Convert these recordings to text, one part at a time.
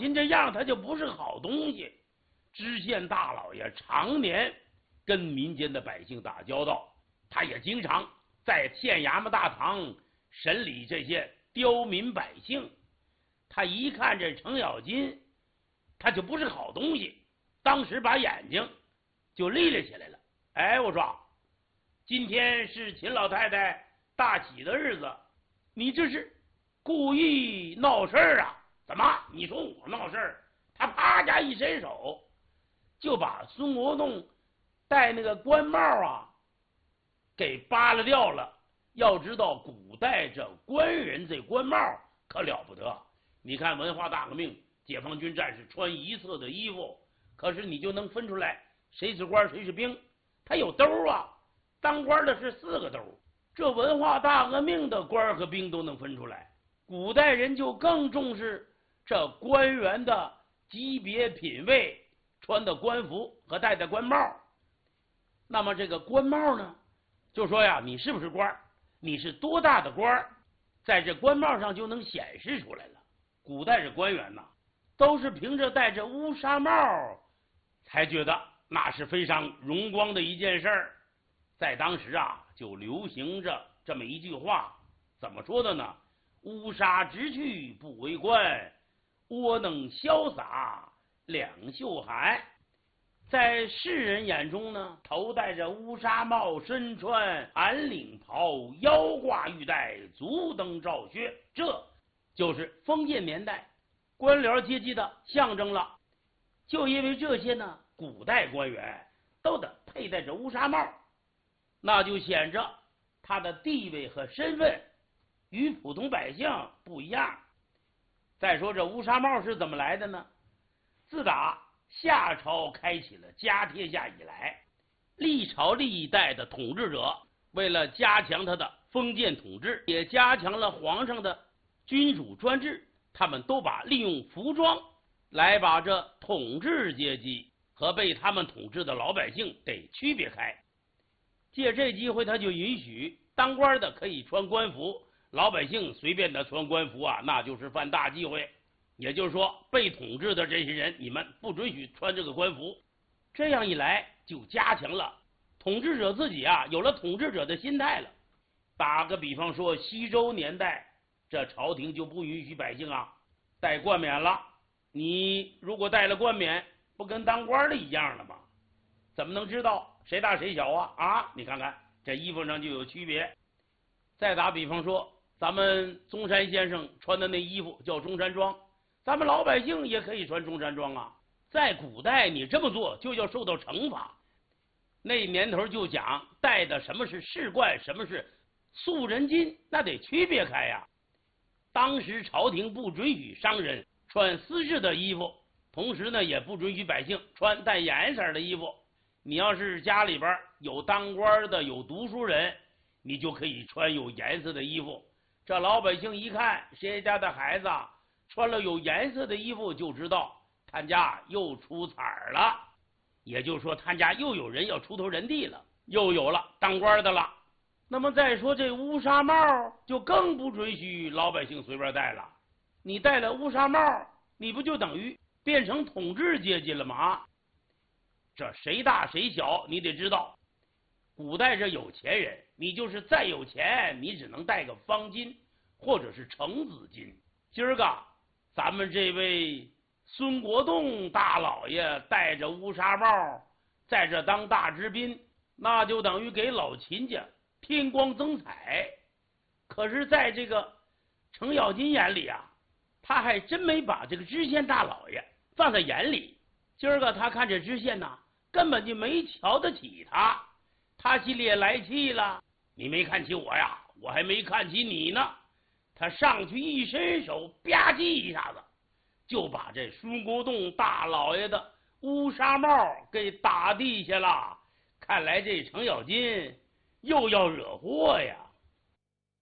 金这样，他就不是好东西。知县大老爷常年跟民间的百姓打交道，他也经常在县衙门大堂审理这些刁民百姓。他一看这程咬金，他就不是好东西，当时把眼睛就立了起来了。哎，我说，今天是秦老太太大喜的日子，你这是故意闹事儿啊？怎么？你说我闹事儿？他啪家一伸手，就把孙国栋戴那个官帽啊给扒拉掉了。要知道，古代这官人这官帽可了不得。你看文化大革命，解放军战士穿一色的衣服，可是你就能分出来谁是官谁是兵。他有兜啊，当官的是4个兜。这文化大革命的官和兵都能分出来。古代人就更重视这官员的级别品位，穿的官服和戴的官帽。那么这个官帽呢，就说呀，你是不是官，你是多大的官，在这官帽上就能显示出来了。古代这官员呢，都是凭着戴着乌纱帽才觉得那是非常荣光的一件事儿。在当时啊，就流行着这么一句话，怎么说的呢？乌纱直去不为官，窝囊潇洒两袖寒。在世人眼中呢，头戴着乌纱帽，身穿蓝领袍，腰挂玉带，足蹬罩靴，这就是封建年代官僚阶级的象征了。就因为这些呢，古代官员都得佩戴着乌纱帽，那就显着他的地位和身份与普通百姓不一样。再说这乌纱帽是怎么来的呢？自打夏朝开启了家天下以来，历朝历代的统治者为了加强他的封建统治，也加强了皇上的君主专制，他们都把利用服装来把这统治阶级和被他们统治的老百姓得区别开。借这机会，他就允许当官的可以穿官服，老百姓随便的穿官服啊，那就是犯大忌讳。也就是说，被统治的这些人，你们不准许穿这个官服。这样一来，就加强了统治者自己啊有了统治者的心态了。打个比方说，西周年代，这朝廷就不允许百姓啊戴冠冕了。你如果戴了冠冕，不跟当官的一样了吗？怎么能知道谁大谁小啊？你看看这衣服上就有区别。再打比方说，咱们中山先生穿的那衣服叫中山装，咱们老百姓也可以穿中山装啊。在古代你这么做就要受到惩罚。那年头就讲戴的什么是士冠，什么是素人巾，那得区别开呀。当时朝廷不准许商人穿丝质的衣服，同时呢也不准许百姓穿带颜色的衣服。你要是家里边有当官的，有读书人，你就可以穿有颜色的衣服。这老百姓一看谁家的孩子穿了有颜色的衣服，就知道他家又出彩了，也就是说他家又有人要出头人地了，又有了当官的了。那么再说这乌纱帽就更不准许老百姓随便戴了。你戴了乌纱帽，你不就等于变成统治阶级了吗？这谁大谁小你得知道。古代这有钱人，你就是再有钱，你只能戴个方巾或者是程子巾。今儿个咱们这位孙国栋大老爷戴着乌纱帽在这当大知宾，那就等于给老秦家添光增彩。可是在这个程咬金眼里啊，他还真没把这个知县大老爷放在眼里。今儿个他看这知县呐，根本就没瞧得起他，他心里也来气了。你没看起我呀，我还没看起你呢。他上去一伸手，吧唧一下子就把这孙国栋大老爷的乌纱帽给打地下了。看来这程咬金又要惹祸呀。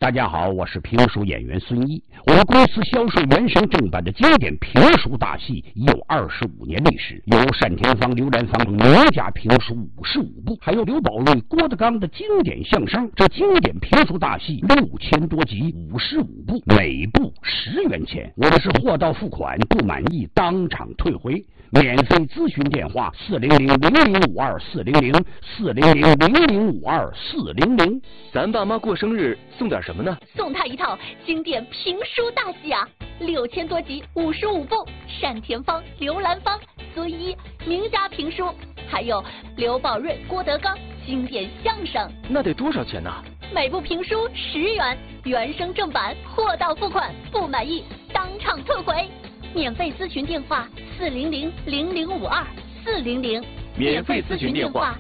大家好，我是评书演员孙毅。我们公司销售原声正版的经典评书大戏已有25年历史，有单田芳、刘兰芳名家评书55部，还有刘宝瑞、郭德纲的经典相声。这经典评书大戏6000多集，55部，每部10元钱。我们是货到付款，不满意当场退回。免费咨询电话400-0052-400，400-0052-400。 咱爸妈过生日送点什么呢？ 送他一套经典评书大戏啊，6000多集55部，单田芳、刘兰芳、孙一名家评书，还有刘宝瑞、郭德纲经典相声。 那得多少钱呢？ 每部评书10元，原声正版，货到付款，不满意当场退回。免费咨询电话400-0052-400， 免费咨询电话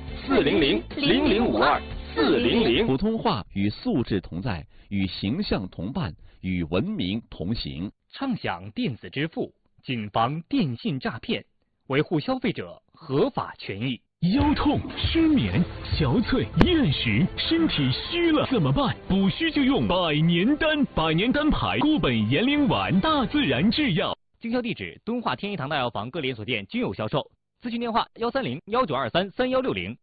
400-0052-400。 普通话与素质同在，与形象同伴，与文明同行。 畅享电子支付，谨防电信诈骗，维护消费者合法权益。 腰痛、失眠、憔悴、厌食，身体虚了怎么办？补虚就用百年丹，百年丹牌固本延龄丸，大自然制药。 经销地址：敦化天一堂大药房各连锁店均有销售。咨询电话130-1923-3160。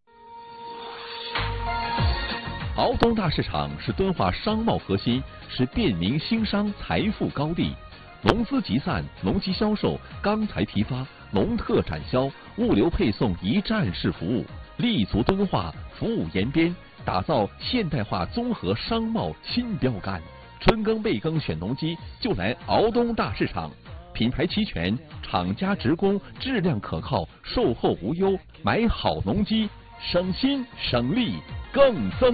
敖东大市场是敦化商贸核心，是便民兴商财富高地。农资集散、农机销售、钢材批发、农特展销、物流配送一站式服务，立足敦化，服务延边，打造现代化综合商贸新标杆。春耕备耕选农机，就来敖东大市场。品牌齐全，厂家直供，质量可靠，售后无忧，买好农机，省心省力更增。